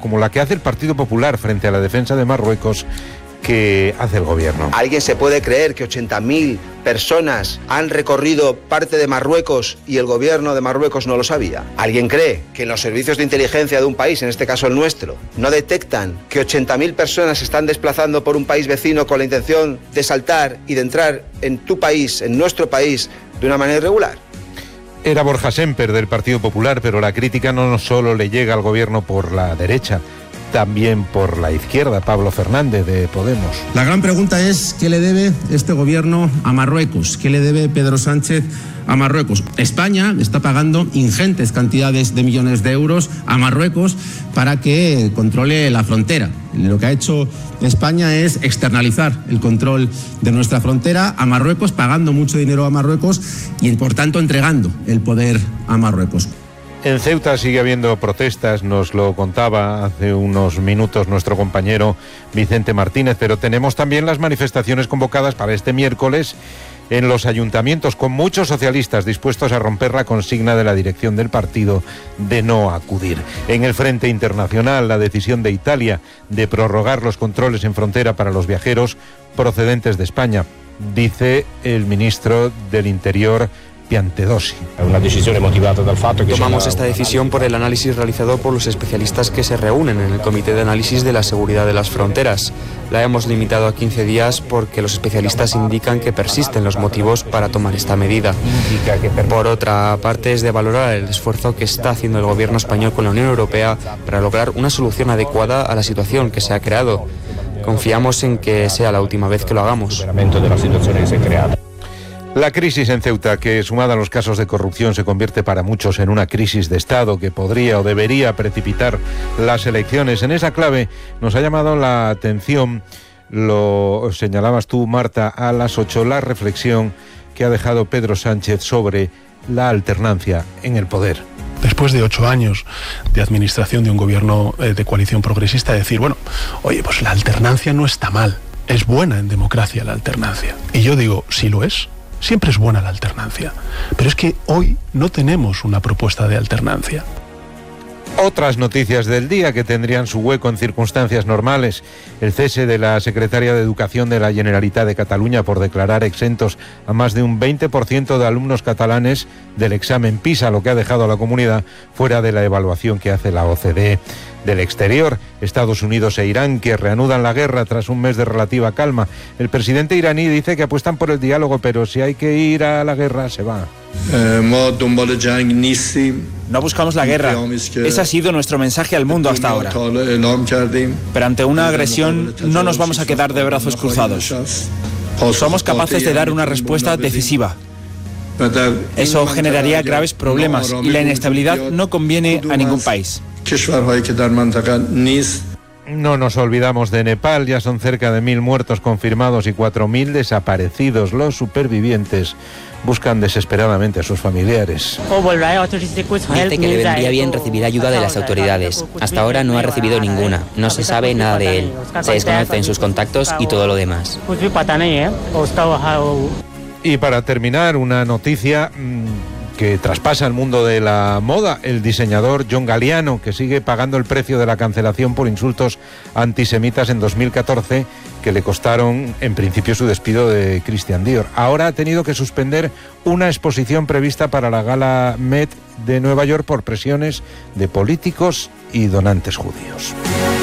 como la que hace el Partido Popular frente a la defensa de Marruecos que hace el gobierno. ¿Alguien se puede creer que 80.000 personas han recorrido parte de Marruecos y el gobierno de Marruecos no lo sabía? ¿Alguien cree que en los servicios de inteligencia de un país, en este caso el nuestro, no detectan que 80.000 personas se están desplazando por un país vecino con la intención de saltar y de entrar en tu país, en nuestro país, de una manera irregular? Era Borja Semper del Partido Popular, pero la crítica no solo le llega al gobierno por la derecha, también por la izquierda. Pablo Fernández de Podemos. La gran pregunta es ¿qué le debe este gobierno a Marruecos? ¿Qué le debe Pedro Sánchez a Marruecos? España está pagando ingentes cantidades de millones de euros a Marruecos para que controle la frontera. Lo que ha hecho España es externalizar el control de nuestra frontera a Marruecos, pagando mucho dinero a Marruecos y por tanto entregando el poder a Marruecos. En Ceuta sigue habiendo protestas, nos lo contaba hace unos minutos nuestro compañero Vicente Martínez, pero tenemos también las manifestaciones convocadas para este miércoles en los ayuntamientos, con muchos socialistas dispuestos a romper la consigna de la dirección del partido de no acudir. En el frente internacional, la decisión de Italia de prorrogar los controles en frontera para los viajeros procedentes de España, dice el ministro del Interior, Piantedosi. Tomamos esta decisión por el análisis realizado por los especialistas que se reúnen en el Comité de Análisis de la Seguridad de las Fronteras. La hemos limitado a 15 días porque los especialistas indican que persisten los motivos para tomar esta medida. Por otra parte, es de valorar el esfuerzo que está haciendo el gobierno español con la Unión Europea para lograr una solución adecuada a la situación que se ha creado. Confiamos en que sea la última vez que lo hagamos. La crisis en Ceuta, que sumada a los casos de corrupción se convierte para muchos en una crisis de Estado que podría o debería precipitar las elecciones. En esa clave nos ha llamado la atención, lo señalabas tú, Marta, a las 8, la reflexión que ha dejado Pedro Sánchez sobre la alternancia en el poder. Después de 8 años de administración de un gobierno de coalición progresista, decir, bueno, oye, pues la alternancia no está mal, es buena en democracia la alternancia. Y yo digo, sí lo es. Siempre es buena la alternancia, pero es que hoy no tenemos una propuesta de alternancia. Otras noticias del día que tendrían su hueco en circunstancias normales: el cese de la secretaria de Educación de la Generalitat de Cataluña por declarar exentos a más de un 20% de alumnos catalanes del examen PISA, lo que ha dejado a la comunidad fuera de la evaluación que hace la OCDE. Del exterior, Estados Unidos e Irán, que reanudan la guerra tras un mes de relativa calma. El presidente iraní dice que apuestan por el diálogo, pero si hay que ir a la guerra, se va. No buscamos la guerra. Ese ha sido nuestro mensaje al mundo hasta ahora. Pero ante una agresión no nos vamos a quedar de brazos cruzados. Somos capaces de dar una respuesta decisiva. Eso generaría graves problemas y la inestabilidad no conviene a ningún país. No nos olvidamos de Nepal, ya son cerca de 1.000 muertos confirmados y 4.000 desaparecidos. Los supervivientes buscan desesperadamente a sus familiares. Dice que le vendría bien recibir ayuda de las autoridades. Hasta ahora no ha recibido ninguna, no se sabe nada de él, se desconocen sus contactos y todo lo demás. Y para terminar, una noticia que traspasa el mundo de la moda: el diseñador John Galliano, que sigue pagando el precio de la cancelación por insultos antisemitas en 2014, que le costaron en principio su despido de Christian Dior. Ahora ha tenido que suspender una exposición prevista para la Gala Met de Nueva York por presiones de políticos y donantes judíos.